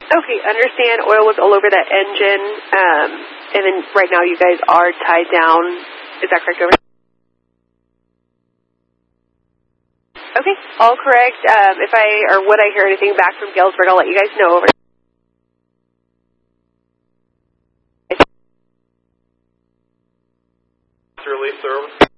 Okay, understand. Oil was all over that engine, and then right now you guys are tied down. Is that correct? Over? Okay, all correct. If I or would I hear anything back from Galesburg, I'll let you guys know. Over. Release service.